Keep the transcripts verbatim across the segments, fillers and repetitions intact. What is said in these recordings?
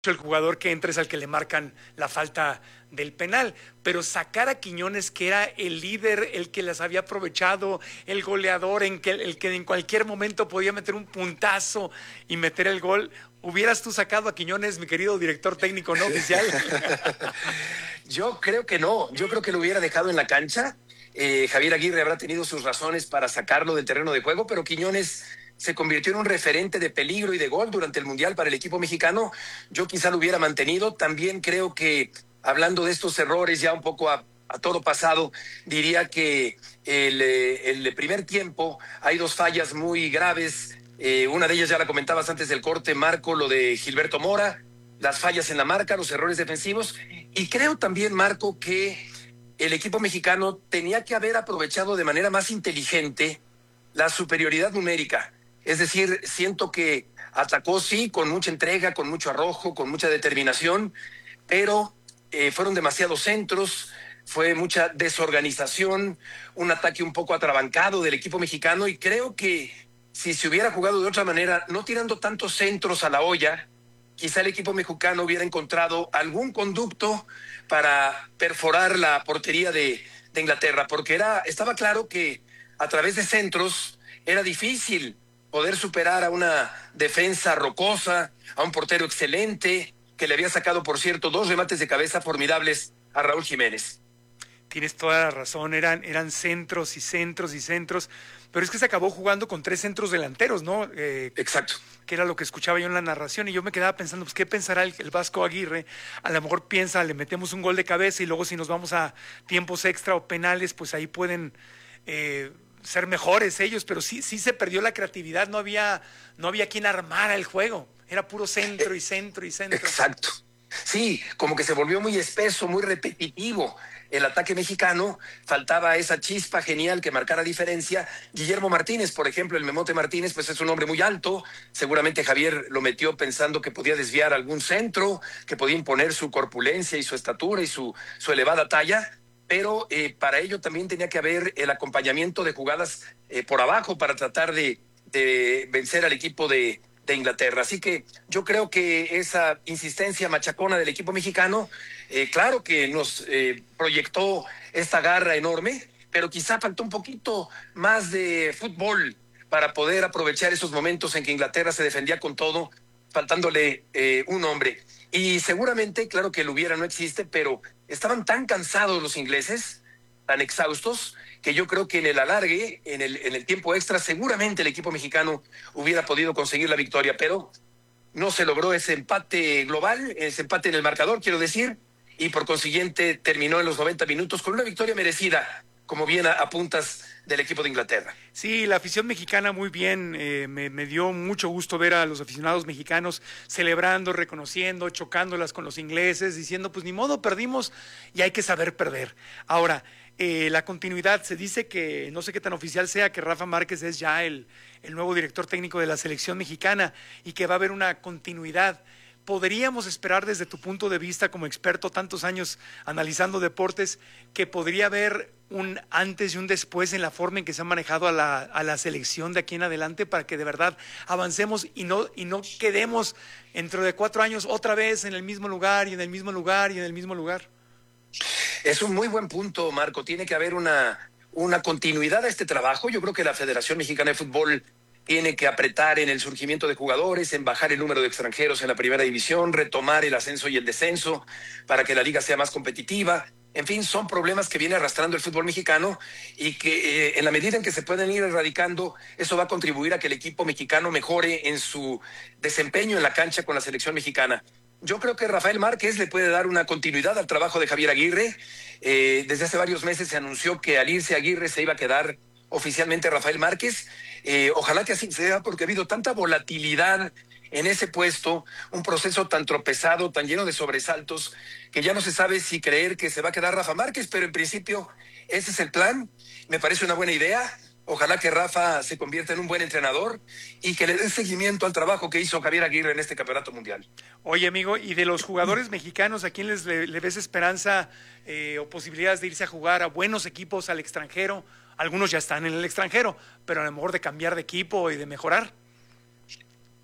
el jugador que entra es al que le marcan la falta del penal, pero sacar a Quiñones, que era el líder, el que las había aprovechado, el goleador, en que, el que en cualquier momento podía meter un puntazo y meter el gol, ¿hubieras tú sacado a Quiñones, mi querido director técnico no oficial? Yo creo que no, yo creo que lo hubiera dejado en la cancha. eh, Javier Aguirre habrá tenido sus razones para sacarlo del terreno de juego, pero Quiñones se convirtió en un referente de peligro y de gol durante el Mundial para el equipo mexicano. Yo quizá lo hubiera mantenido. También creo que, hablando de estos errores ya un poco a, a toro pasado, diría que el, el primer tiempo hay dos fallas muy graves. Eh, una de ellas ya la comentabas antes del corte, Marco, lo de Gilberto Mora, las fallas en la marca, los errores defensivos. Y creo también, Marco, que el equipo mexicano tenía que haber aprovechado de manera más inteligente la superioridad numérica. Es decir, siento que atacó, sí, con mucha entrega, con mucho arrojo, con mucha determinación, pero eh, fueron demasiados centros, fue mucha desorganización, un ataque un poco atrabancado del equipo mexicano, y creo que si se hubiera jugado de otra manera, no tirando tantos centros a la olla, quizá el equipo mexicano hubiera encontrado algún conducto para perforar la portería de, de Inglaterra, porque era, estaba claro que a través de centros era difícil poder superar a una defensa rocosa, a un portero excelente, que le había sacado, por cierto, dos remates de cabeza formidables a Raúl Jiménez. Tienes toda la razón, eran, eran centros y centros y centros, pero es que se acabó jugando con tres centros delanteros, ¿no? Eh, Exacto. Que era lo que escuchaba yo en la narración, y yo me quedaba pensando, pues, ¿qué pensará el, el Vasco Aguirre? A lo mejor piensa, le metemos un gol de cabeza y luego si nos vamos a tiempos extra o penales, pues ahí pueden eh, ser mejores ellos, pero sí, sí se perdió la creatividad, no había, no había quien armara el juego, era puro centro y centro y centro. Exacto. Sí, como que se volvió muy espeso, muy repetitivo el ataque mexicano, faltaba esa chispa genial que marcara diferencia. Guillermo Martínez, por ejemplo, el Memote Martínez, pues es un hombre muy alto, seguramente Javier lo metió pensando que podía desviar algún centro, que podía imponer su corpulencia y su estatura y su, su elevada talla, pero eh, para ello también tenía que haber el acompañamiento de jugadas eh, por abajo para tratar de, de vencer al equipo de de Inglaterra. Así que yo creo que esa insistencia machacona del equipo mexicano, eh, claro que nos eh, proyectó esta garra enorme, pero quizá faltó un poquito más de fútbol para poder aprovechar esos momentos en que Inglaterra se defendía con todo, faltándole eh, un hombre. Y seguramente, claro que el hubiera no existe, pero estaban tan cansados los ingleses, tan exhaustos, que yo creo que en el alargue, en el, en el tiempo extra, seguramente el equipo mexicano hubiera podido conseguir la victoria, pero no se logró ese empate global, ese empate en el marcador, quiero decir, y por consiguiente terminó en los noventa minutos con una victoria merecida, como bien apuntas, del equipo de Inglaterra. Sí, la afición mexicana muy bien, eh, me, me dio mucho gusto ver a los aficionados mexicanos celebrando, reconociendo, chocándolas con los ingleses, diciendo, pues ni modo, perdimos y hay que saber perder. Ahora, eh, la continuidad, se dice que, no sé qué tan oficial sea, que Rafa Márquez es ya el, el nuevo director técnico de la selección mexicana y que va a haber una continuidad. ¿Podríamos esperar desde tu punto de vista como experto, tantos años analizando deportes, que podría haber un antes y un después en la forma en que se ha manejado a la, a la selección de aquí en adelante para que de verdad avancemos y no, y no quedemos dentro de cuatro años otra vez en el mismo lugar y en el mismo lugar y en el mismo lugar? Es un muy buen punto, Marco. Tiene que haber una, una continuidad a este trabajo. Yo creo que la Federación Mexicana de Fútbol tiene que apretar en el surgimiento de jugadores, en bajar el número de extranjeros en la primera división, retomar el ascenso y el descenso para que la liga sea más competitiva. En fin, son problemas que viene arrastrando el fútbol mexicano y que eh, en la medida en que se pueden ir erradicando, eso va a contribuir a que el equipo mexicano mejore en su desempeño en la cancha con la selección mexicana. Yo creo que Rafael Márquez le puede dar una continuidad al trabajo de Javier Aguirre. Eh, desde hace varios meses se anunció que al irse Aguirre se iba a quedar oficialmente Rafael Márquez. Eh, ojalá que así sea, porque ha habido tanta volatilidad en ese puesto, un proceso tan tropezado, tan lleno de sobresaltos, que ya no se sabe si creer que se va a quedar Rafa Márquez, pero en principio ese es el plan. Me parece una buena idea. Ojalá que Rafa se convierta en un buen entrenador y que le dé seguimiento al trabajo que hizo Javier Aguirre en este campeonato mundial. Oye, amigo, y de los jugadores mexicanos, ¿a quién les le, le ves esperanza eh, o posibilidades de irse a jugar a buenos equipos al extranjero? Algunos ya están en el extranjero, pero a lo mejor de cambiar de equipo y de mejorar.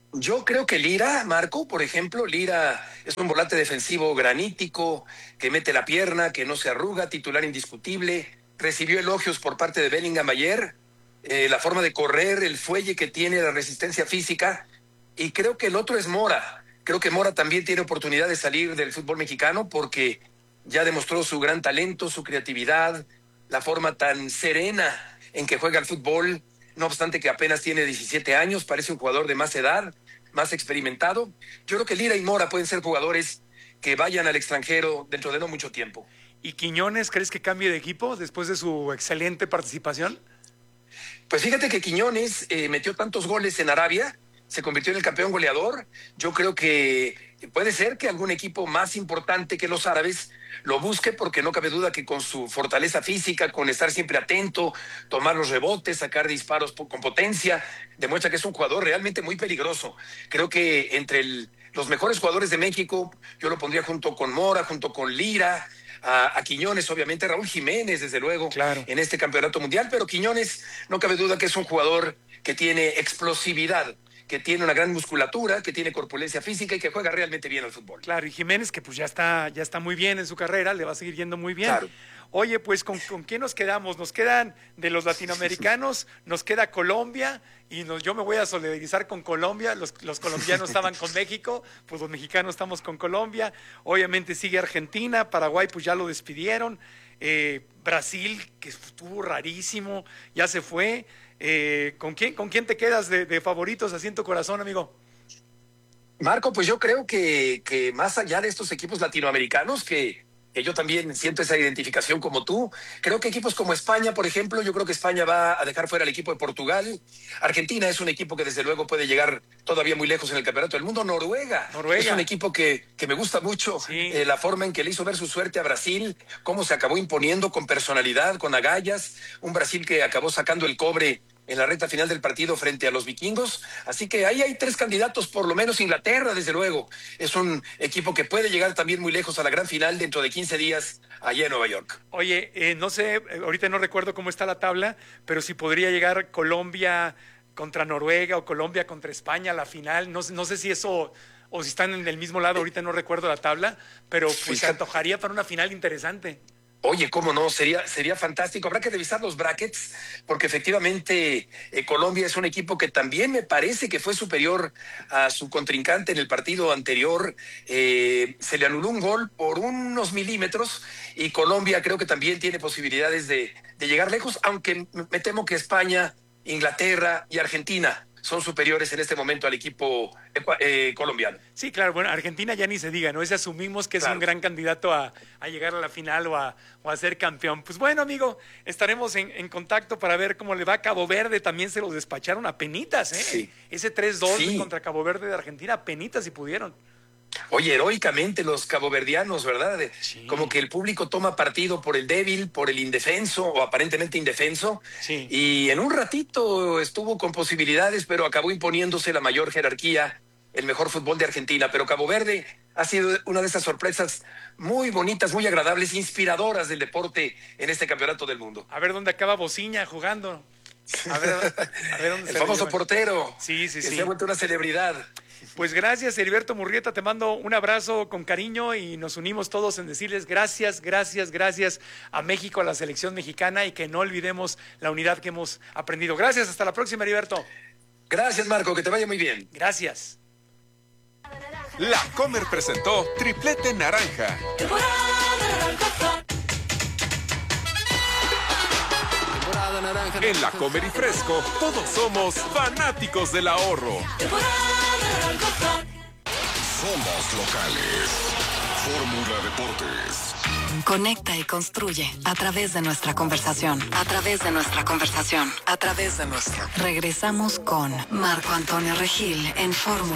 Yo creo que Lira, Marco, por ejemplo, Lira es un volante defensivo granítico, que mete la pierna, que no se arruga, titular indiscutible. Recibió elogios por parte de Bellingham ayer, eh, la forma de correr, el fuelle que tiene, la resistencia física. Y creo que el otro es Mora. Creo que Mora también tiene oportunidad de salir del fútbol mexicano porque ya demostró su gran talento, su creatividad, la forma tan serena en que juega el fútbol. No obstante que apenas tiene diecisiete años, parece un jugador de más edad, más experimentado. Yo creo que Lira y Mora pueden ser jugadores que vayan al extranjero dentro de no mucho tiempo. ¿Y Quiñones crees que cambie de equipo después de su excelente participación? Pues fíjate que Quiñones eh, metió tantos goles en Arabia, se convirtió en el campeón goleador. Yo creo que puede ser que algún equipo más importante que los árabes lo busque, porque no cabe duda que con su fortaleza física, con estar siempre atento, tomar los rebotes, sacar disparos con potencia, demuestra que es un jugador realmente muy peligroso. Creo que entre el, los mejores jugadores de México, yo lo pondría junto con Mora, junto con Lira, a, a Quiñones, obviamente, Raúl Jiménez, desde luego, claro, en este campeonato mundial, pero Quiñones, no cabe duda que es un jugador que tiene explosividad, que tiene una gran musculatura, que tiene corpulencia física y que juega realmente bien al fútbol. Claro, y Jiménez, que pues ya está, ya está muy bien en su carrera, le va a seguir yendo muy bien. Claro. Oye, pues ¿con, con quién nos quedamos? Nos quedan de los latinoamericanos, nos queda Colombia, y nos, yo me voy a solidarizar con Colombia. Los, los colombianos estaban con México, pues los mexicanos estamos con Colombia. Obviamente sigue Argentina, Paraguay pues ya lo despidieron, eh, Brasil, que estuvo rarísimo, ya se fue. Eh, ¿con quién, ¿Con quién te quedas de, de favoritos así en tu corazón, amigo? Marco, pues yo creo que, que más allá de estos equipos latinoamericanos, que, que yo también siento esa identificación como tú, creo que equipos como España, por ejemplo, yo creo que España va a dejar fuera al equipo de Portugal. Argentina es un equipo que desde luego puede llegar todavía muy lejos en el campeonato del mundo. Noruega, Noruega. es un equipo que, que me gusta mucho, sí. eh, la forma en que le hizo ver su suerte a Brasil, cómo se acabó imponiendo con personalidad, con agallas, un Brasil que acabó sacando el cobre en la recta final del partido frente a los vikingos. Así que ahí hay tres candidatos, por lo menos Inglaterra, desde luego. Es un equipo que puede llegar también muy lejos a la gran final dentro de quince días allá en Nueva York. Oye, eh, no sé, ahorita no recuerdo cómo está la tabla, pero si podría llegar Colombia contra Noruega o Colombia contra España a la final. No, no sé si eso, o si están en el mismo lado, ahorita no recuerdo la tabla, pero pues Fíjate. se antojaría para una final interesante. Oye, cómo no, sería, sería fantástico. Habrá que revisar los brackets, porque efectivamente eh, Colombia es un equipo que también me parece que fue superior a su contrincante en el partido anterior. Eh, se le anuló un gol por unos milímetros y Colombia creo que también tiene posibilidades de, de llegar lejos, aunque me temo que España, Inglaterra y Argentina son superiores en este momento al equipo eh, colombiano. Sí, claro, bueno, Argentina ya ni se diga, ¿no? Ese asumimos que es claro. un gran candidato a, a llegar a la final o a, o a ser campeón. Pues bueno, amigo, estaremos en, en contacto para ver cómo le va a Cabo Verde. También se los despacharon a penitas, ¿eh? Sí. Ese tres dos sí. contra Cabo Verde de Argentina, a penitas si pudieron. Oye, heroicamente los caboverdianos, ¿verdad? Sí. Como que el público toma partido por el débil, por el indefenso o aparentemente indefenso. Sí. Y en un ratito estuvo con posibilidades, pero acabó imponiéndose la mayor jerarquía, el mejor fútbol de Argentina. Pero Cabo Verde ha sido una de esas sorpresas muy bonitas, muy agradables, inspiradoras del deporte en este campeonato del mundo. A ver dónde acaba Bociña jugando. A ver, a ver dónde el famoso portero. Sí, sí, que sí. se ha vuelto una celebridad. Pues gracias, Heriberto Murrieta, te mando un abrazo con cariño y nos unimos todos en decirles gracias, gracias, gracias a México, a la selección mexicana, y que no olvidemos la unidad que hemos aprendido. Gracias, hasta la próxima, Heriberto. Gracias, Marco, que te vaya muy bien. Gracias. La Comer presentó Triplete Naranja. En La Comer y Fresco, todos somos fanáticos del ahorro. Somos locales. Fórmula Deportes. Conecta y construye a través de nuestra conversación. A través de nuestra conversación. A través de nuestra. Regresamos con Marco Antonio Regil en Fórmula.